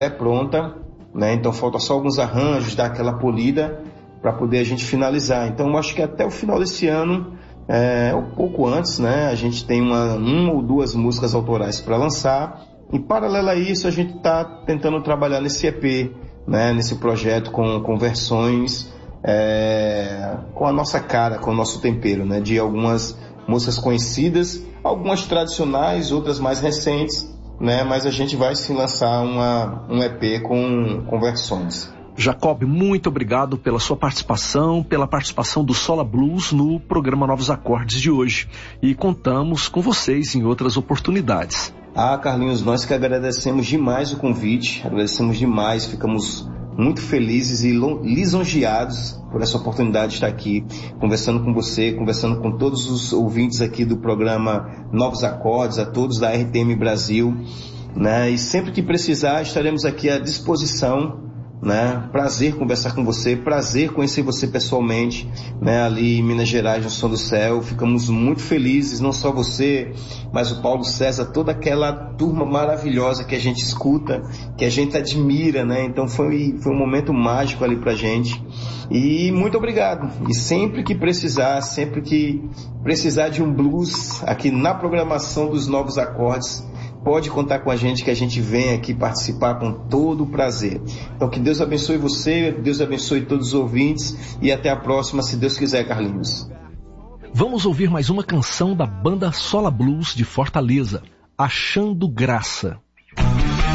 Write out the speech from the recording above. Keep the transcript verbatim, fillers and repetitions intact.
é pronta, né? Então falta só alguns arranjos, dar aquela polida para poder a gente finalizar. Então eu acho que até o final desse ano, é, um pouco antes, né? A gente tem uma, uma ou duas músicas autorais para lançar. Em paralelo a isso, a gente está tentando trabalhar nesse E P, né? Nesse projeto com, com versões é, com a nossa cara, com o nosso tempero, né? De algumas músicas conhecidas, algumas tradicionais, outras mais recentes, né? Mas a gente vai sim lançar uma, um E P com, com versões. Jacob, muito obrigado pela sua participação, pela participação do Sola Blues no programa Novos Acordes de hoje. E contamos com vocês em outras oportunidades. Ah, Carlinhos, nós que agradecemos demais o convite, agradecemos demais, ficamos muito felizes e lisonjeados por essa oportunidade de estar aqui conversando com você, conversando com todos os ouvintes aqui do programa Novos Acordes, a todos da R T M Brasil, né? E sempre que precisar estaremos aqui à disposição, né? Prazer conversar com você, prazer conhecer você pessoalmente, né? Ali em Minas Gerais, no Som do Céu. Ficamos muito felizes, não só você, mas o Paulo César, toda aquela turma maravilhosa que a gente escuta, que a gente admira, né? Então foi, foi um momento mágico ali pra gente. E muito obrigado. E sempre que precisar, sempre que precisar de um blues aqui na programação dos Novos Acordes, pode contar com a gente, que a gente vem aqui participar com todo o prazer. Então que Deus abençoe você, Deus abençoe todos os ouvintes e até a próxima, se Deus quiser, Carlinhos. Vamos ouvir mais uma canção da banda Sola Blues de Fortaleza, Achando Graça.